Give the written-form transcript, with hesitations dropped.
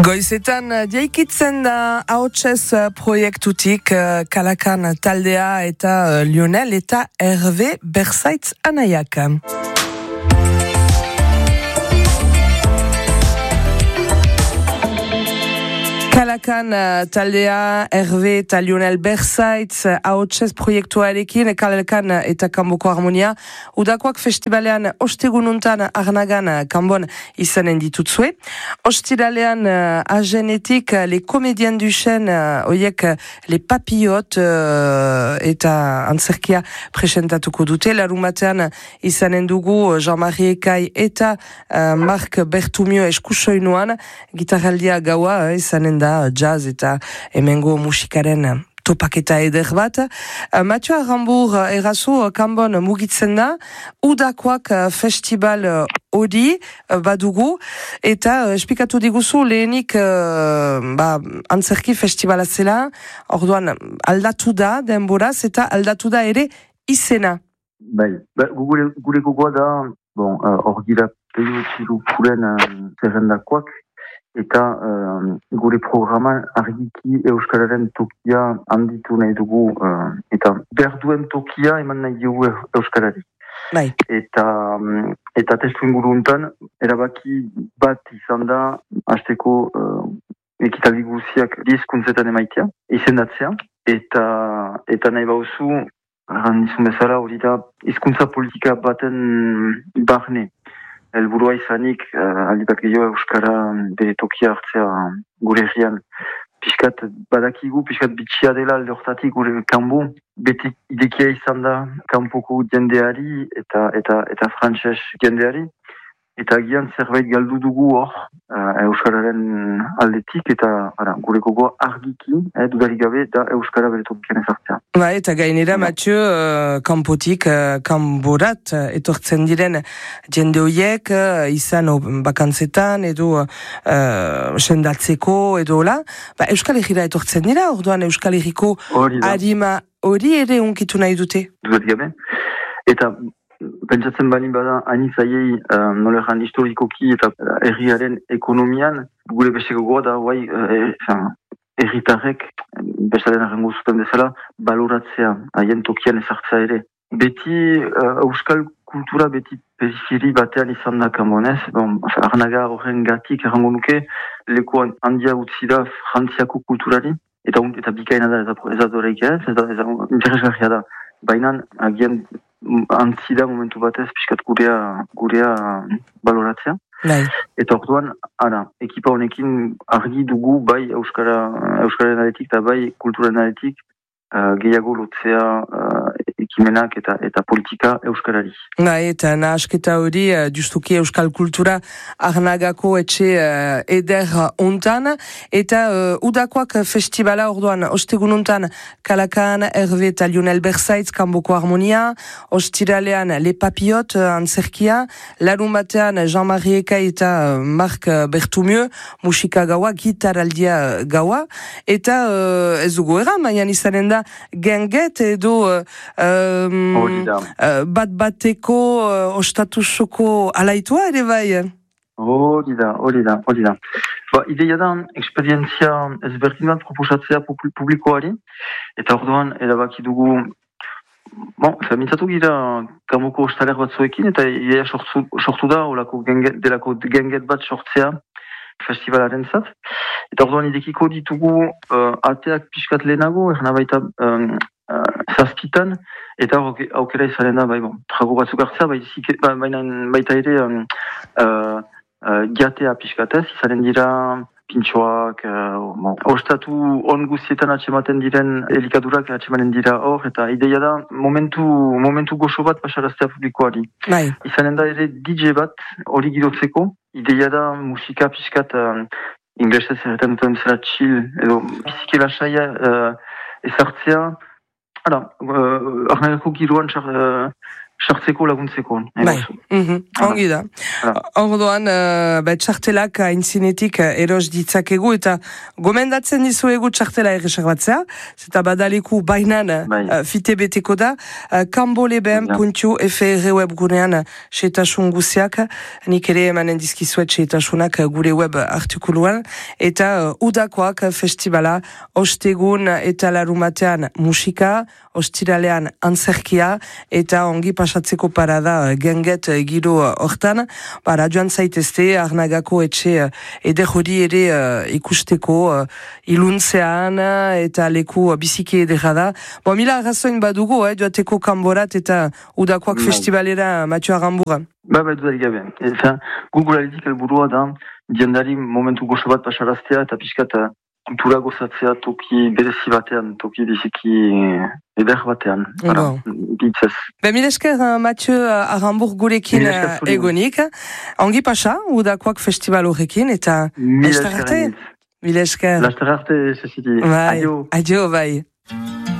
Goizetan diaikitzen da ahotsez proiektutik Kalakan taldea eta Lionel eta Hervé Bersaitz anaiak. Kalakan taldea, Hervé eta Lionel Bersaitz ahotsez proiektuarekin, Kalakan eta Kanboko Harmonia. Udakoak festivalean ostegununtan Arnagan Kanbon izanen ditutzue. Ostiralean agenetik les comédiens du chêne, oiek les papillotes eta antzerkia presentatuko dute. Larumatean izanen dugu Jean-Marie Ekai eta Marc Bertumio eskusoinuan. Gitarraldia gaua izanen da jazz eta hemengo musikaren topaketa eder bat. Mathieu Arambur erazu Kanbon mugitzen da, udakoak festival hori badugu, eta esplikatu diguzu lehenik antzerki festivala zela, orduan aldatu da denboraz eta aldatu da ere izena. Bai, gure gogoa da, hor gira peio puren zerrendakoak, eta gure programa argiki euskararen tokia handitu nahi dugu, eta behar duen tokia eman nahi dugu euskarari. Bai. Eta testu inguru untan, erabaki bat izan da, hasteko ekitaldi guziak hizkuntzetan emaitea, izendatzea, eta nahi bauzu, dizun bezala hori da, hizkuntza politika baten barne. Helburua izanik, aldipak gehiago euskara bere tokia hartzea gure herrian. Piskat badakigu, piskat bitxia dela alde hortatik gure kanbo, beti idekia izan da kanpoko jendeari eta frantses jendeari. Eta agian zerbait galdu dugu hor, euskararen aldetik, eta gure gogoa argiki, dudarik gabe, da euskara bere tokian ezartzea. Ba, eta gainera, Mathieu, kanpotik, kanborat, etortzen diren jende horiek, izan bakantzetan, edo sendatzeko, edo hola, Euskal Herriera etortzen dira, orduan Euskal Herriko harima hori ere unkitu nahi dute. Dudarik gabe. Eta pentsatzen bani bada, anitzaiei noleran historikoki eta herriaren ekonomian, gure beste gogoa da, herritarrek, bestaren arrengo zuten bezala, baloratzea, haien tokian ezartzea ere. Beti, euskal kultura beti periferi batean izan da Kanbonez, Arnaga horren gatik errango nuke, leku handia utzi da frantziako kulturari, eta bikaina da ez da doreik ez da interesgarria da. Baina, agian, antzida momentu batez, piskat gurea baloratzea. Bai. Eta orduan, ekipa honekin argi dugu bai Euskararen aletik eta bai kulturaren aletik gehiago lotzea ekimenak eta politika euskarari. Eta nahasketa hori justuki euskal kultura Arnagako etxe eder ontan, eta udakoak festivala orduan ostegununtan Kalakan, Hervé eta Lionel Bersaitz Kanboko Harmonia, ostiralean Les Papillotes antzerkia, larun batean Jean-Marie Ekai eta Marc Bertumio musika gaua, gitaraldia gaua, eta ez dugu maian izanen da genget edo bat-bateko ostatusoko alaitua ere bai? Hori da. Ideia da, eksperientzia ezberdin bat proposatzea publikoari, eta orduan erabaki dugu, mintzatu gira Kanboko ostaler batzuekin, eta ideia sortu da, delako genget bat sortzea festivalaren zat. Eta orduan idekiko ditugu ateak pixkat lehenago, erna baita zazkitan, eta aukera izanen da, trago batzuk hartzea, baita ere jatea pixkatez, izanen dira pintxoak, ostatu on guztietan atxematen diren elikadurak atxemanen dira hor, eta ideia da momentu goxo bat pasaraztea publikoari. Bai. Izanen da ere DJ bat hori girotzeko, ideia da musika pixkat inglesez erretan duten bezala chill, edo biziki lasaia ezartzea. Arnagako giroan sartzeko laguntzeko. Bai, ongi da. Orduan, txartelak aintzinetik eros ditzakegu, eta gomendatzen dizuegu txartela erreserbatzea, eta badaleku bainan fite beteko da, kamboleben.fr webgunean xetasun guziak, nik ere emanen dizkizuet xetasunak gure web artikuluan, eta udakoak festivala, ostegun eta larumatean musika, ostiralean antzerkia, eta ongi pasatzeko parada genget giro hortan, joan zaitezte, Arnagako etxe eder hori ere ikusteko iluntzean, eta leku biziki edera da. Mila arrazoin badugu, joateko kanborat eta udakoak festivalera Mathieu Arambura. Dudarik gabe. Gugularitik helburua da, diendari momentu gozo bat pasaraztea, eta pixkat kultura gozatzea toki berezi batean, toki biziki eder batean. Bitzez. Mil esker Mathieu Arambur gurekin egonik. Ongi pasa, udakoak festival horrekin, eta Mil esker. Mil esker. Laster arte, Cecilie. Adio, bai.